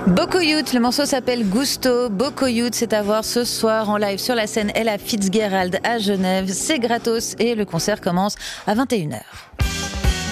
Bocoyout, le morceau s'appelle Gusto. Bocoyout, c'est à voir ce soir en live sur la scène Ella Fitzgerald à Genève. C'est gratos et le concert commence à 21h.